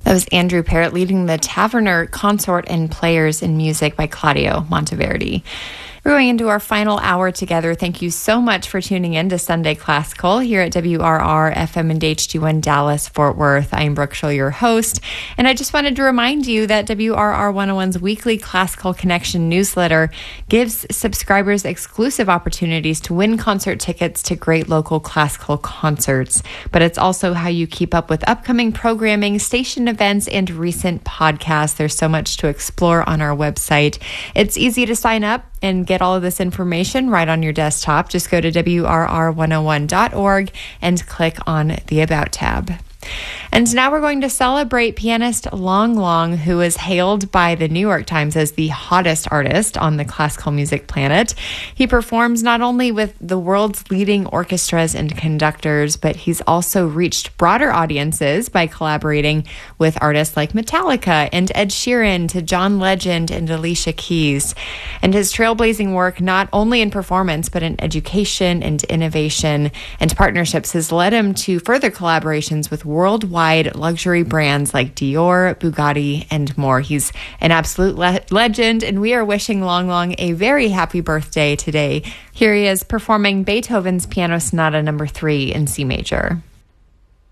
That was Andrew Parrott leading the Taverner Consort and Players in Music by Claudio Monteverdi. We're going into our final hour together. Thank you so much for tuning in to Sunday Classical here at WRR FM and HD1 Dallas, Fort Worth. I'm Brooke Schull, your host, and I just wanted to remind you that WRR 101's weekly Classical Connection newsletter gives subscribers exclusive opportunities to win concert tickets to great local classical concerts. But it's also how you keep up with upcoming programming, station events, and recent podcasts. There's so much to explore on our website. It's easy to sign up and get all of this information right on your desktop. Just go to WRR101.org and click on the About tab. And now we're going to celebrate pianist Long Long, who is hailed by the New York Times as the hottest artist on the classical music planet. He performs not only with the world's leading orchestras and conductors, but he's also reached broader audiences by collaborating with artists like Metallica and Ed Sheeran to John Legend and Alicia Keys. And his trailblazing work, not only in performance, but in education and innovation and partnerships, has led him to further collaborations with worldwide luxury brands like Dior, Bugatti, and more. He's an absolute legend, and we are wishing Long Long a very happy birthday today. Here he is performing Beethoven's Piano Sonata No. 3 in C major.